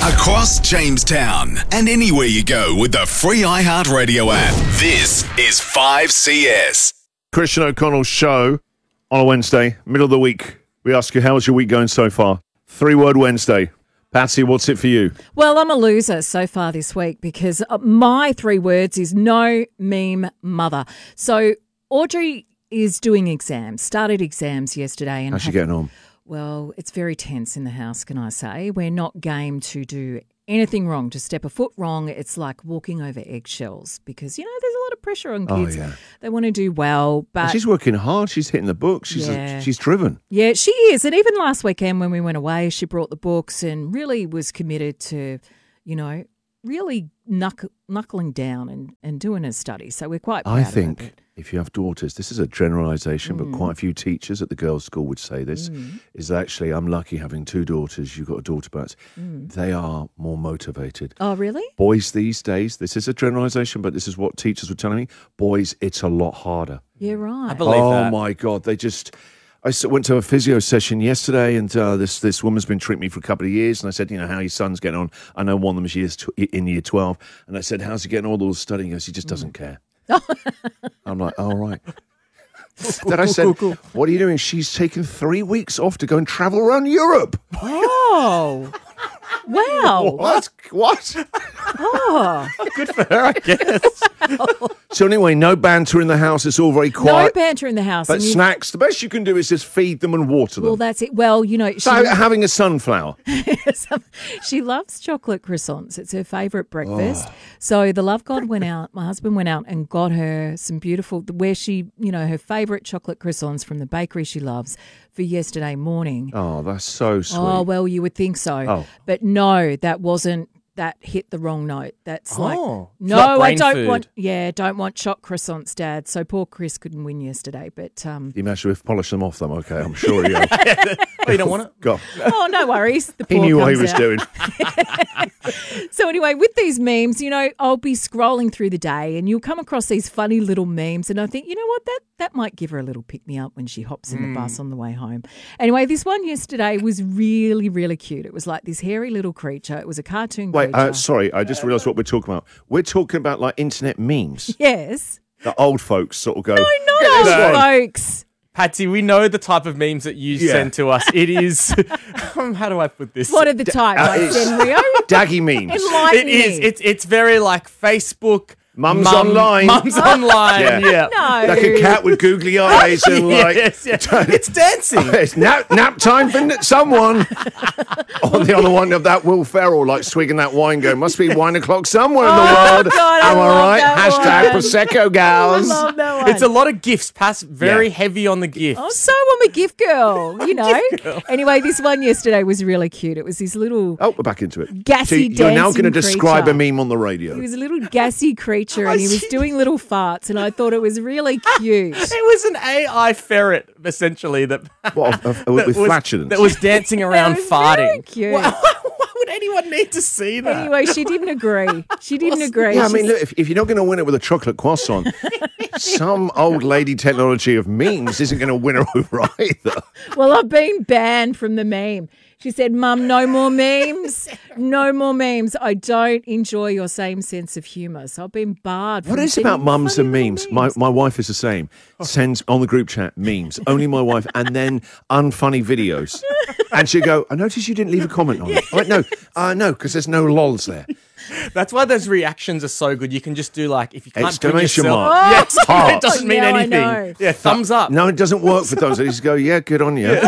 Across Jamestown and anywhere you go with the free iHeartRadio app. This is 5CS. Christian O'Connell's show on a Wednesday, middle of the week. We ask you, how's your week going so far? 3-word Wednesday. Patsy, what's it for you? Well, I'm a loser so far this week because my 3 words is no meme mother. So Audrey is doing exams, started exams yesterday. And How's she getting on? Well, it's very tense in the house, can I say. We're not game to do anything wrong, to step a foot wrong. It's like walking over eggshells because, there's a lot of pressure on kids. Oh, yeah. They want to do well, but... And she's working hard. She's hitting the books. She's driven. Yeah, she is. And even last weekend when we went away, she brought the books and really was committed to, really knuckling down and doing her study. So we're quite proud I of her, think if you have daughters, this is a generalisation, but quite a few teachers at the girls' school would say this, is actually, I'm lucky having 2 daughters. You've got a daughter, but they are more motivated. Oh, really? Boys these days, this is a generalisation, but this is what teachers were telling me. Boys, it's a lot harder. Yeah, right. I believe that. Oh, my God. I went to a physio session yesterday, and this woman's been treating me for a couple of years, and I said, how your son's getting on? I know one of them is in year 12, and I said, how's he getting on with all the studying? He goes, he just doesn't care. I'm like, all right. Then I said, cool. What are you doing? She's taken 3 weeks off to go and travel around Europe. Oh, wow. What? Oh. Good for her, I guess. So anyway, no banter in the house. It's all very quiet. No banter in the house. But snacks, the best you can do is just feed them and water them. Well, that's it. Well, having a sunflower. She loves chocolate croissants. It's her favourite breakfast. Oh. So the love god went out, my husband went out and got her some beautiful, where she, her favourite chocolate croissants from the bakery she loves for yesterday morning. Oh, that's so sweet. Oh, well, you would think so. Oh. But no, that hit the wrong note. That's no, I don't want choc croissants, Dad. So poor Chris couldn't win yesterday. But you managed to polish them off them, okay? I'm sure you. Oh, you don't want it? Go. Oh, no worries. He knew what he was doing. So anyway, with these memes, I'll be scrolling through the day, and you'll come across these funny little memes, and I think, what, that might give her a little pick me up when she hops in the bus on the way home. Anyway, this one yesterday was really, really cute. It was like this hairy little creature. It was a cartoon creature. Wait, sorry, I just realised what we're talking about. We're talking about like internet memes. Yes. The old folks sort of go. No, not old folks. Patsy, we know the type of memes that you send to us. It is, how do I put this? What are the type, Senrio? Daggy memes. Enlighten me. It is. It's very like Facebook. Mum's online. Mum's online. Yeah. No. Like a cat with googly eyes and Yes. It's dancing. It's nap time for someone. On the other one of that Will Ferrell, like swigging that wine, going, must be wine o'clock somewhere in the world. God, am I right? that Hashtag Prosecco gals. I love that one. It's a lot of gifts. Very heavy on the gifts. Oh, so I'm a gift girl, Anyway, this one yesterday was really cute. It was this little... Oh, we're back into it. Gassy So you're now going to dancing describe creature. a meme on the radio. He was a little gassy creature and he was doing little farts and I thought it was really cute. It was an AI ferret, essentially, that With flatulence. that was dancing around It was farting. very cute. Why would anyone need to see that? Anyway, she didn't agree. Yeah, I mean, look, if you're not going to win it with a chocolate croissant, some old lady technology of memes isn't going to win her over either. Well, I've been banned from the meme. She said, Mum, no more memes. No more memes. I don't enjoy your same sense of humour. So I've been barred from What is sending about mums funny and little memes? My wife is the same. Sends on the group chat memes. Only my wife. And then unfunny videos. And she'll go, I noticed you didn't leave a comment on it. I went, no, because there's no lols there. That's why those reactions are so good. You can just do like, if you can't bring Exclamation yourself... mark. Yes, Heart. it doesn't mean Now I anything. know. Yeah, thumbs up. No, it doesn't work for those. They just go, yeah, good on you.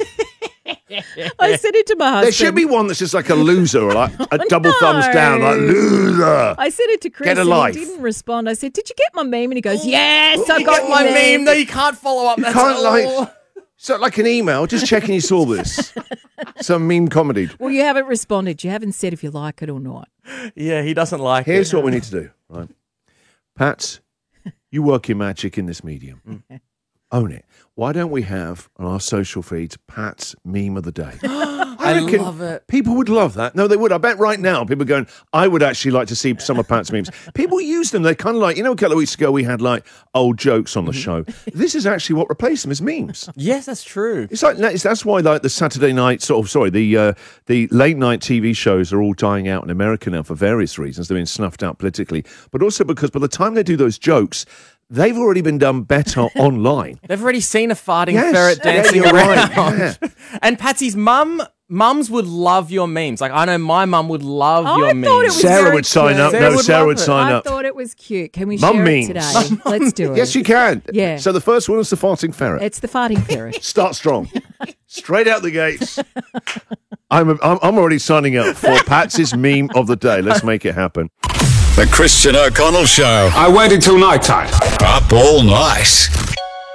I said it to my husband. There should be one that's just like a loser or like a double thumbs down, like loser. I said it to Chris Get a and life. he didn't respond. I said, did you get my meme? And he goes, yes, I got My your meme, no, you can't follow up. That's Can't all. like, so like an email, just checking you saw this. Some meme comedy. Well, you haven't responded. You haven't said if you like it or not. Yeah, he doesn't like it. Here's what we need to do, right? Pat, you work your magic in this medium. own it. Why don't we have on our social feeds Pat's meme of the day? I reckon love it. People would love that. No, they would. I bet right now people are going, I would actually like to see some of Pat's memes. People use them. They're kind of like, a couple of weeks ago we had like old jokes on the show. This is actually what replaced them is memes. Yes, that's true. It's like that's why like the Saturday night the late night TV shows are all dying out in America now for various reasons. They're being snuffed out politically, but also because by the time they do those jokes, they've already been done better online. They've already seen a farting Yes. ferret dancing Yeah, you're around. right. Yeah. And Patsy's mums would love your memes. Like, I know my mum would love Oh, your I memes. thought it was Sarah very would sign cute. up. Sarah No, would Sarah love would it. sign I up. thought it was cute. Can we Mum share memes. it today? Let's do it. Yes, you can. Yeah. So the first one is the farting ferret. It's the farting ferret. Start strong. Straight out the gates. I'm already signing up for Patsy's meme of the day. Let's make it happen. The Christian O'Connell Show. I waited till night time. Up all night.